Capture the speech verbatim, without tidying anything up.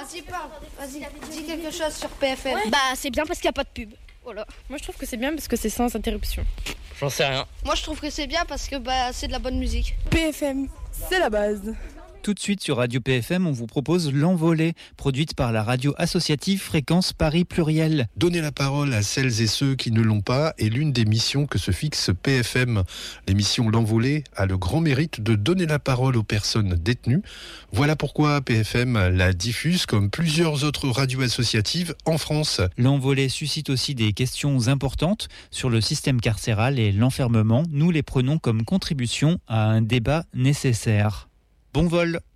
Vas-y, parle. Vas-y, dis quelque chose sur P F M. Bah, c'est bien parce qu'il n'y a pas de pub. Voilà. Moi, je trouve que c'est bien parce que c'est sans interruption. J'en sais rien. Moi, je trouve que c'est bien parce que bah, c'est de la bonne musique. P F M, c'est la base. Tout de suite sur Radio P F M, on vous propose L'Envolée, produite par la radio associative Fréquence Paris Pluriel. Donner la parole à celles et ceux qui ne l'ont pas est l'une des missions que se fixe P F M. L'émission L'Envolée a le grand mérite de donner la parole aux personnes détenues. Voilà pourquoi P F M la diffuse comme plusieurs autres radios associatives en France. L'Envolée suscite aussi des questions importantes sur le système carcéral et l'enfermement. Nous les prenons comme contribution à un débat nécessaire. Bon vol!